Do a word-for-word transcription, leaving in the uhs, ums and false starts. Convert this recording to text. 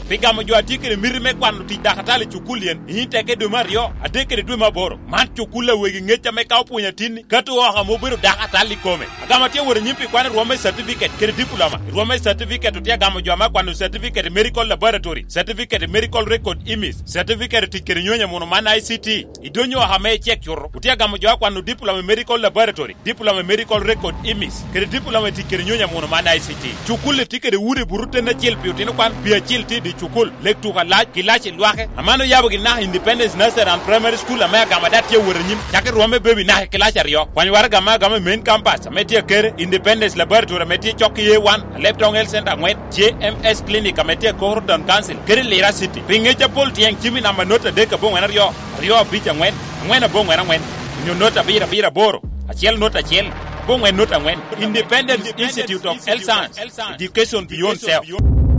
pigamo jo atikere mirme kwano ti dakatale chukulien inteke dwe mario adekere dwe maboro man chukula wegi ngecha me ka opunya tini katu oha mobiro dakatali kome agama tie wore nyimpi kwane rwome certificate kere diploma rwome certificate utia gamo jo ama kwano certificate medical laboratory certificate medical record image certificate tikere nyonya mono man I C T idonyo oha me check yoro utia gamo jo kwano diploma medical laboratory diploma medical record image kere diploma tikere nyonya mono man I C T chukule tikere wure burute na chilpi utino kwan pia chilti di chukul lektu ka laj kilache lwake amano yabo gina Independence Nursery and Primary School ama gama datie wurnyim chake rwome baby na kilache rio kwani war gama gama main campus ametie kere Independence Laboratory ametie choki ye one Leptong Health Center ngwen J M S Clinic ametie Corridon Council kere Lira City pingecha pol tieng chimi na manota deka bongwana rio rio bicha ngwen ngwen bongwana ngwen nyonota bira bira boro achiel nota achiel bongwen nota ngwen Independence Institute of Health Science Education Beyond Self.